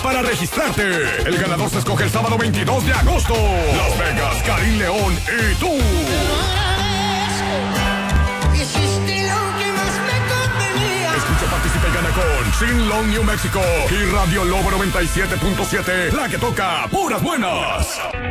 para registrarte. El ganador se escoge el sábado 22 de agosto. Las Vegas, Karim León y tú. Escucha, participa y gana con Sin Long, New Mexico y Radio Lobo 97.7, la que toca puras buenas.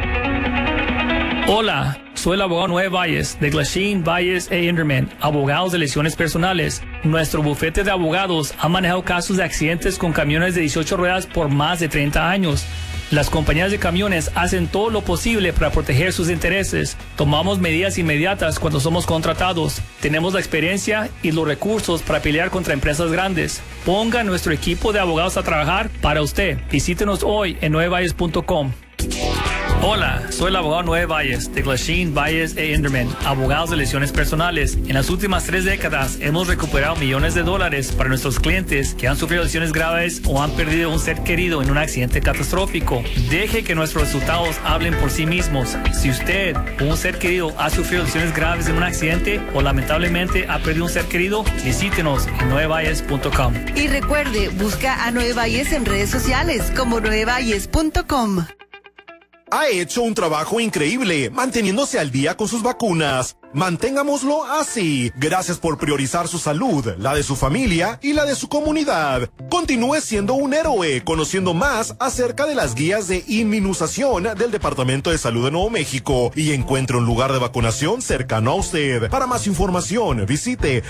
Hola, soy el abogado Noé Valles de Glasheen, Valles e Inderman, abogados de lesiones personales. Nuestro bufete de abogados ha manejado casos de accidentes con camiones de 18 ruedas por más de 30 años. Las compañías de camiones hacen todo lo posible para proteger sus intereses. Tomamos medidas inmediatas cuando somos contratados. Tenemos la experiencia y los recursos para pelear contra empresas grandes. Ponga nuestro equipo de abogados a trabajar para usted. Visítenos hoy en noevalles.com. Hola, soy el abogado Noé Valles de Glasheen, Valles e Inderman, abogados de lesiones personales. En las últimas 3 décadas hemos recuperado millones de dólares para nuestros clientes que han sufrido lesiones graves o han perdido un ser querido en un accidente catastrófico. Deje que nuestros resultados hablen por sí mismos. Si usted o un ser querido ha sufrido lesiones graves en un accidente o lamentablemente ha perdido un ser querido, visítenos en noevalles.com. Y recuerde, busca a Noé Valles en redes sociales como noevalles.com. Ha hecho un trabajo increíble manteniéndose al día con sus vacunas. Mantengámoslo así. Gracias por priorizar su salud, la de su familia y la de su comunidad. Continúe siendo un héroe, conociendo más acerca de las guías de inmunización del Departamento de Salud de Nuevo México y encuentre un lugar de vacunación cercano a usted. Para más información, visite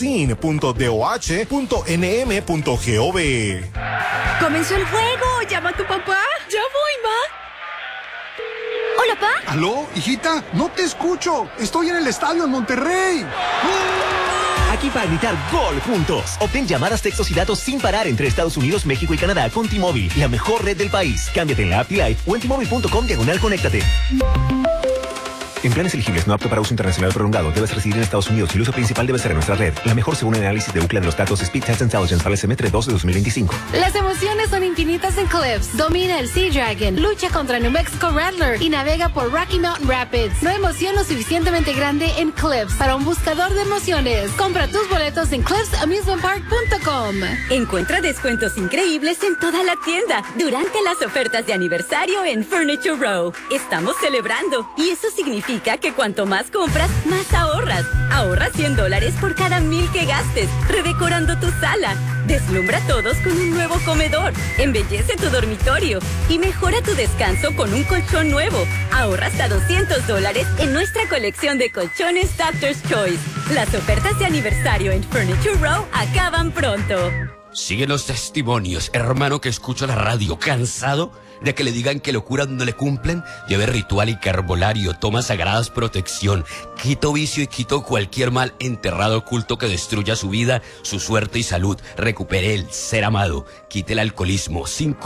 vaccine.doh.nm.gov. ¡Comenzó el juego! ¡Llama a tu papá! ¡Ya voy, ma! Hola, pa. ¿Aló, hijita? No te escucho. Estoy en el estadio en Monterrey. Aquí para gritar gol juntos. Obtén llamadas, textos y datos sin parar entre Estados Unidos, México y Canadá con T-Mobile, la mejor red del país. Cámbiate en la app T-Life o en T-Mobile.com/conéctate. En planes elegibles no apto para uso internacional prolongado, debes residir en Estados Unidos y el uso principal debe ser en nuestra red. La mejor según el análisis de Ookla de los datos Speed Test Intelligence al SM 2 de 2025. Las emociones son infinitas en Cliffs. Domina el Sea Dragon, lucha contra New Mexico Rattler y navega por Rocky Mountain Rapids. No emoción lo suficientemente grande en Cliffs para un buscador de emociones. Compra tus boletos en cliffsamusementpark.com. Encuentra descuentos increíbles en toda la tienda durante las ofertas de aniversario en Furniture Row. Estamos celebrando y eso significa que cuanto más compras, más ahorras. Ahorra $100 por cada 1,000 que gastes, redecorando tu sala. Deslumbra a todos con un nuevo comedor. Embellece tu dormitorio y mejora tu descanso con un colchón nuevo. Ahorra hasta $200 en nuestra colección de colchones Doctor's Choice. Las ofertas de aniversario en Furniture Row acaban pronto. Sigue los testimonios, hermano que escucha la radio, cansado de que le digan que locuras no le cumplen. Lleve ritual y carbolario, toma sagradas protección, quito vicio y quito cualquier mal enterrado oculto que destruya su vida, su suerte y salud. Recupere el ser amado, quite el alcoholismo.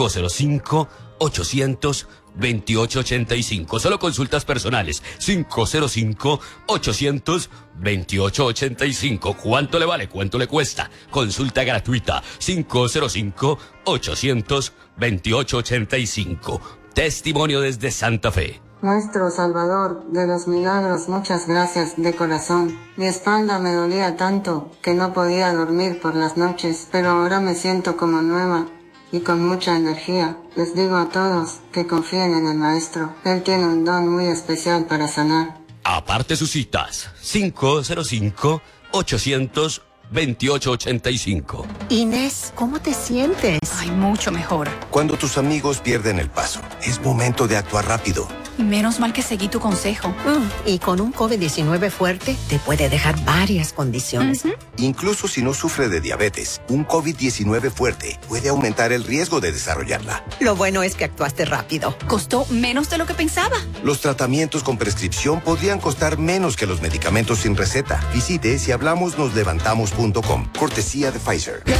505-800-2885. Solo consultas personales. 505-800-2885. ¿Cuánto le vale? ¿Cuánto le cuesta? Consulta gratuita. 505-800-2885. Testimonio desde Santa Fe. Nuestro Salvador de los milagros, muchas gracias de corazón. Mi espalda me dolía tanto que no podía dormir por las noches, pero ahora me siento como nueva y con mucha energía. Les digo a todos que confíen en el Maestro. Él tiene un don muy especial para sanar. Aparte sus citas. 505-800-2885. Inés, ¿cómo te sientes? Ay, mucho mejor. Cuando tus amigos pierden el paso, es momento de actuar rápido. Menos mal que seguí tu consejo. Y con un COVID-19 fuerte, te puede dejar varias condiciones. Incluso si no sufre de diabetes, un COVID-19 fuerte puede aumentar el riesgo de desarrollarla. Lo bueno es que actuaste rápido. Costó menos de lo que pensaba. Los tratamientos con prescripción podrían costar menos que los medicamentos sin receta. Visite sihablamosnoslevantamos.com. Cortesía de Pfizer.